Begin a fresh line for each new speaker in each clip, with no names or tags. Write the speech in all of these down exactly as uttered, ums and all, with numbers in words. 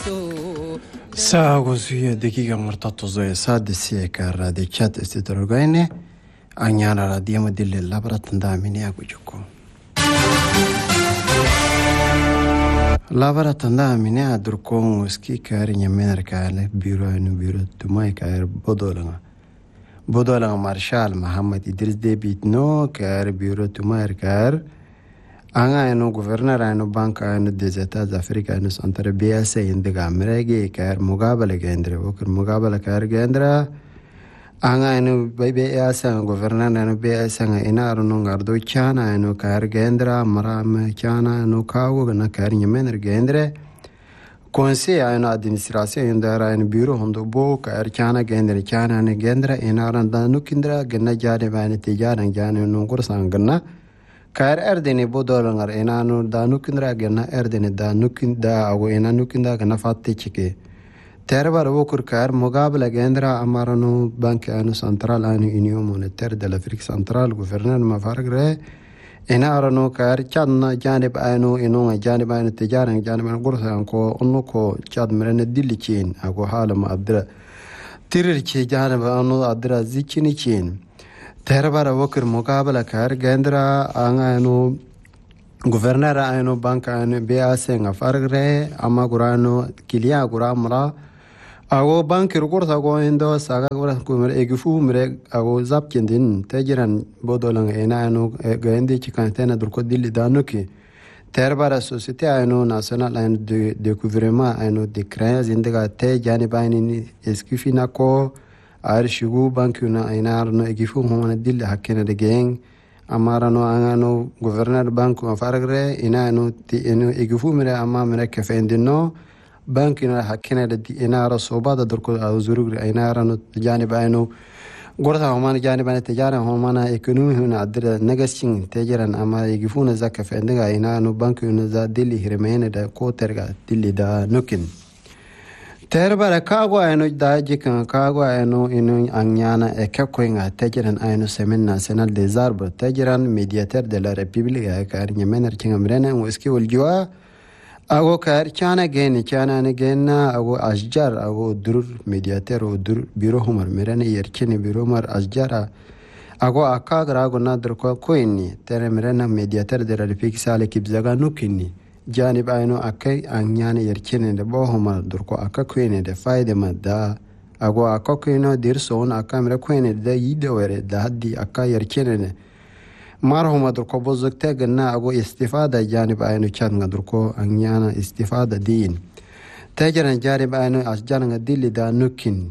Sago suya dakika martato zoe sadisi kara de chat istitrogane anyana la diamo dille labra tandamini agujuko. Labra tandamini adurkong ski kari nyamener kale biro anu biro tumai kare bodolanga. Bodolanga Marshal Muhammad Idris Debit no kare biro tumai kare anga eno governor eno banka eno des États africains centre B S indiga amrege kar mugabala gendra okar mugabala kar gendra anga eno B S governor eno B S ina arno ngardo chana eno kar gendra maram chana eno kawo na kar nyemer gendra conseil eno administration indara eno bureau hondo bo kar chana gendra chana ne gendra ina randa nukindra genna jade bani tijara jana no kursangna Kar erdeni bodolangar enanu da nukindra gena erdeni da nukinda ago ena nukinda gena fatte chike terbar wokur kar mugabala gendra amaranu bank anu central anu union monetaire de l'Afrique centrale gouverneur mafargre ena aranu kar channa janib anu inu janib anu tijaran janib anu gursa ko onnuko chad merene dillichin ago halama abdra tirirchi janib anu adra zichini chin Terbar wokir mukabala kar gendra anga anu governor anu bank anu B S nga fargre ama gurano kilia guramra ago bank rukur sago indo saga gura kumre egifu mre ago zapkindin tajiran bodolang ena anu gendi chikantena durko dilli danuki Terbar société anu national anu de découvrement anu de créance indiga te jani baini eskifina ko arshigu bankuna ainarno egifu homana dille hakkena de geng amarano angano governor banku afargre inano ti eno egifu mere amma mere kefendino bankina hakkena de inaro sobada durko azurugre ainarano jani baino gorta homana jani bana tijara homana ekonomi huna adira nagasing tejaran amma egifu na zakafendiga inano bankuna za dille hirmene da koterga dille da nukin Terbara kagwa eno dajikan kagwa eno ino anyana ekakwenga tejiran eno semaine nationale des arbres tejiran médiateur de la république kar nyemener kingamrena weski waljua ago kar chana geni chana ne genna ago ashjar ago dur médiateur o dur bureau humar merene yerchini bureau mar ashjara ago akagra ago nadr ko koini teremrena médiateur de la république sale kibzaga nukini janib ayno akay anyane yerchene de bohoma durko akakwene de fayde madda ago akakwene dirson akamra kwene de yidewere de haddi akay yerchene de marhuma durko bozukte ganna ago istifada janib ayno changa durko anyana istifada din tajaran janib ayno asjanga dilli da nukin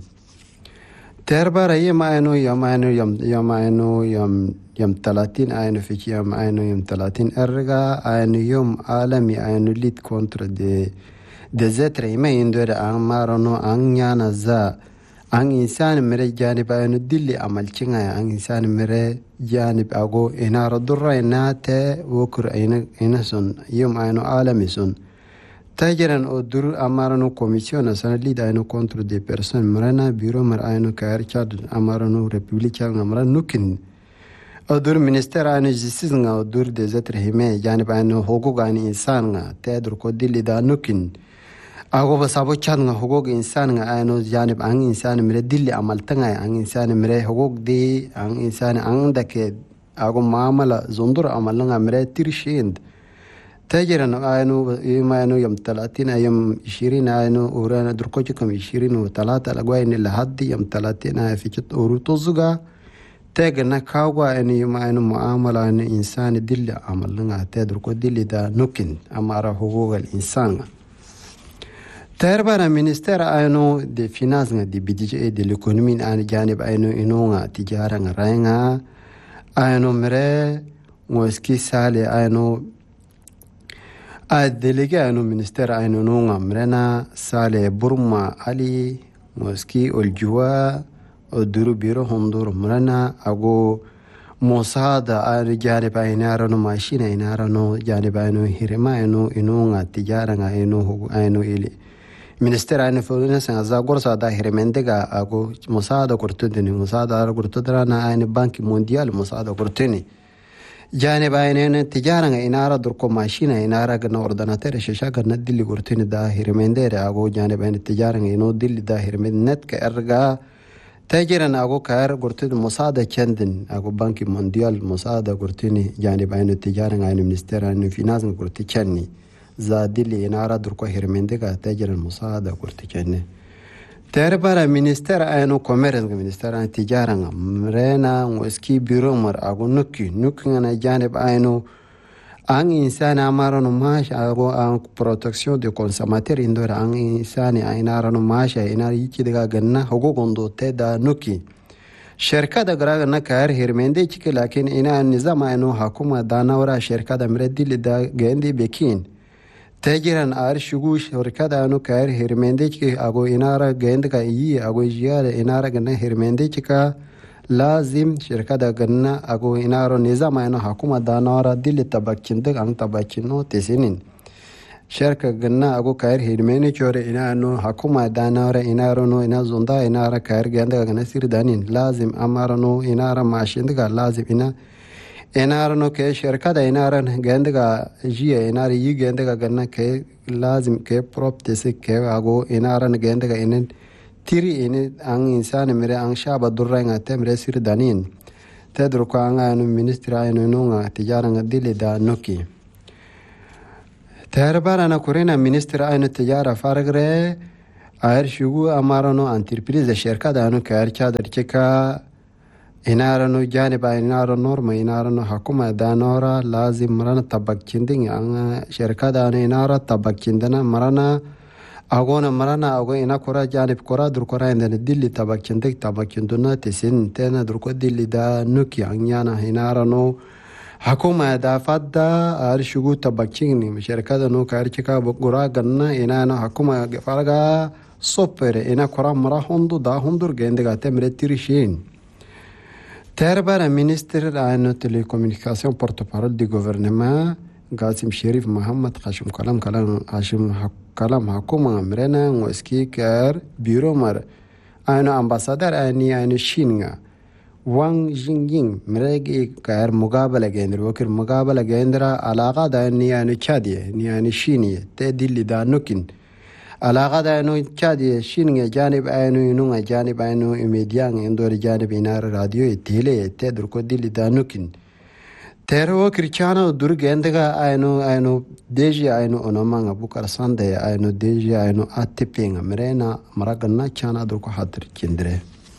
terbara yema ayno yama ayno yam yama ayno yam يوم ثلاثين عين في يوم عين يوم ثلاثين أرجع عين يوم عالمي عين ليد كونتر دي دزتر ما يندور عن مارنو عن يانا زا عن إنسان مري جانب عين الدلي عمل كنا عن إنسان مري جانب أجو إنا ردرا إنا ت وكر إنا إنا سن يوم عين عالمي سن تاجرن أدور أمارنو كوميسيون سنة ليد عين كونتر دي بيرسون مرنا بيرو مر عين كارشاد أمارنو ريبوبليكان أمرنا نوكن Odur minister anu justice nga odur des êtres humains janib anu hukuk anu insan nga tedur ko dilli da nukin ago basabo chan nga hukuk insan nga anu janib ang insan mere dilli amal tanga ang insan mere hukuk di ang insan ang dake ago maamala zondur amal nga mere tirshind tajiran anu yuma anu yom ثلاثين ayam عشرين anu urana durko chikom عشرين و ثلاثة lagwaini lahaddi yom ثلاثين ay fichit uru tozuga تاجنا كاوا إني يوم إنه معاملة إن إنسان دل عمل لنا تدرك دل دا نكن أماره هو الإنسان تربنا منستر إنه دي فينانس دي بديجة دي الإقتصاد عن جانب إنه إنه تجارة رأينا إنه مرة واسكي سالي إنه الدلجة إنه منستر إنه نوع مرنا سالي برما علي واسكي الجوا oduru biro hondur mrana ago mosada ar janib aynarano mashina aynarano janib ayno hirma ayno inunga tijara nga ayno ayno ili minister ayno fuluna sa zagor sada hirmendega ago mosada kurtudini mosada kurtudrana ayno banki mondial mosada kurtuni جانب عينين تجارة إنارة دركو ماشينا إنارة قلنا أردناتير شاشا قلنا دلي قرتين دا هيرمين دير أقو جانب عين التجارة إنو دلي دا هيرمين نت كأرقا تاجرا أقو كأر قرتين مساعدة كندن أقو بانكي مونديال مساعدة قرتين جانب عين التجارة عين منستير عين فيناز قرتي كني زا دلي إنارة دركو هيرمين دير تاجرا مساعدة قرتي كني تربارا منستر أينو كوميرس منستر أن تجارة مرينا وسكي بيرو مر أقول نكى نكى أنا جانب أينو أن إنسان أمارنو ماش أقول أن protection de consommateur إندور أن إنسان أينارنو ماش أينار يجي دعا جننا هو كوندو تدا نكى شركة دعا جننا كار هيرمندي تيجي لكن إنا النظام أينو حكومة دانا ورا شركة دمردي لدا جندي بكين تاجران آر شغوش شركة أنو كار هيرمنديك أقو إنارة جند كاي أقو جيار إنارة جنة هيرمنديك لازم شركة جنة أقو إنارة نظام أنو حكومة دانارة دل تباكيندك أن تباكينو تسنين شركة جنة أقو كار هيرمنديك ور إنا أنو حكومة دانارة إنارة نو إنا زوندا إنارة كار جند جنة سير دانين لازم أمارنو إنارة ماشيندك لازم إنا إنارنو كي شركة إنارن جندك جيه إنار يي جندك جنة كي لازم كي بروب تسك كي أقو إنارن جندك إنن تيري إن أن إنسان مري أن شاب درّين أتمر سير دانين تدرك أن أنو منستر أنو نوع تجارة ديل دا نوكي تهربار أنا كورينا منستر أنو تجارة فارغرة أهر شغو أمارنو أنتربريز شركة أنو كأر كادر كيكا إنارنو جانب إنارو نورما إنارنو حكومة دانورا لازم مرنا تباكيندين أن شركة دانو إنارا تباكيندنا مرنا أقونا مرنا أقو إنا كورا جانب كورا در كورا عندنا ديلي تباكيندك تباكيندونا تسين تينا در كو ديلي دا نوكي عنيانا إنارنو حكومة دا فادا أرشغو تباكيني شركة دانو كاريكا بقورا غننا إنانو حكومة فارغا سوبر إنا كورا مرا هندو دا هندور جندگا تمر تيرشين تربارا منستر عن تليكومونيكاسيون بورتوبارول دي غوفرنمان قاسم شريف محمد قاشم كلام كلام قاشم كلام حكومة مرنا واسكي كار بيرو مر أنا أمباسادر أني أنا شينغا وان جينجين مريجي كار مقابلة جندر وكر مقابلة جندرا علاقة داني أنا تشادية ني أنا شينية تدل دانوكين علاقة دانو تشادية شينغا جانب أنو ينوع جانب أنو إميديان إندور جانب إنار راديو تيلي تدر كوديل دانوكين ترى كريشانا دور جندها أنو أنو ديجي أنو أنامعنا بكرة ساندة أنو ديجي أنو أتبينغ مرينا مرقنا كنا دور كحضر كندرة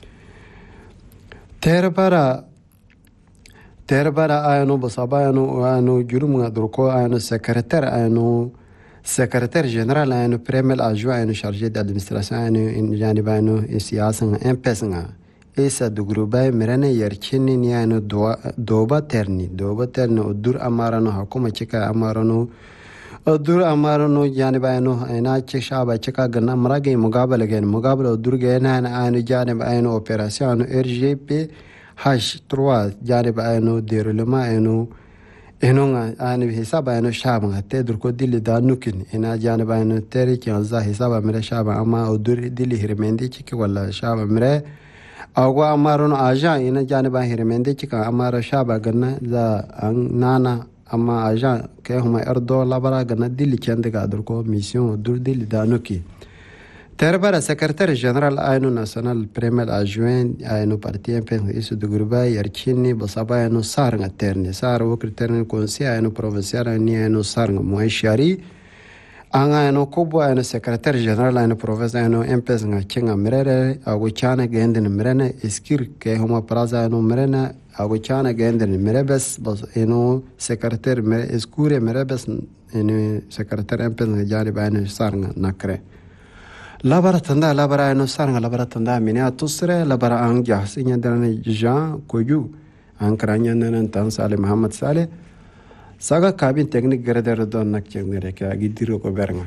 ترى برا ترى برا أنو بصبا أنو أنو جرمنا دور كو أنو سكرتير أنو سكرتير جنرال أنو بريمل أجوا أنو شارجي d'administration أنو جانب أنو سياسة إمبسنا إيسا دغروباي مرنا يركيني نيانو دوبا ترني دوبا ترني ودور أمارانو حكومة چكا أمارانو ودور أمارانو جانب أنو إنا چك شعبا چكا غنا مراغي مقابلة غين مقابلة ودور غينا أنو جانب أنو أوبراسيون إر جي بي هاش تروا جانب أنو ديرولما أنو إنو أنو حساب أنو شعبا تدر كو ديلي دانوكين إنا جانب أنو تري كيانزا حساب مرا شعبا أما ودور ديلي هرمندي چك ولا شعبا مرا أو أمارون أجا إن جانب هيرمندي كا أمار شابا جنا ذا نانا أما أجا كهم أردو لبرا جنا ديل كند قادر كو ميسيون دور ديل دانوكي تربرا سكرتير جنرال أينو ناسيونال بريمير أجوين أينو بارتي إم بي إسو دغربا يركيني بصبا أينو سارنغ ترني سار وكر ترني كونسي أينو بروفيسور أني أينو سارنغ مويشاري أنا أنا كوبو أنا سكرتير جنرال أنا بروفيسور أنا إمبس عن كينغ مرة أو كيانا جندن مرنا إسكير كهما برازا أنا مرنا أو كيانا جندن مرة بس بس إنه سكرتير مرة إسكورة مرة بس إنه سكرتير إمبس جانب أنا سارنا نكره لا برا تندا لا برا أنا سارنا لا برا تندا مني أتوسرة لا برا أن جاهز إني درنا جان كوجو أن كرانيا نن سالم محمد سالم saga kabin teknik gradar don nak cengere ka gidiro ko berna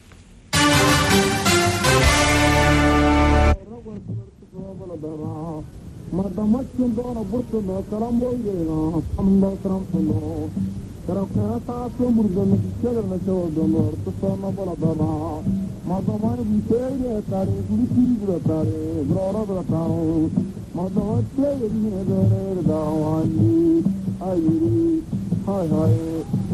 madamachin dona burto na karambo ina amna karambo karakara ta so murdan dikela na so donor to sona bola baba madamar bisere tare guri gura tare grora bra tao madamachin ine dore dawani ayiri
Hoi hoi.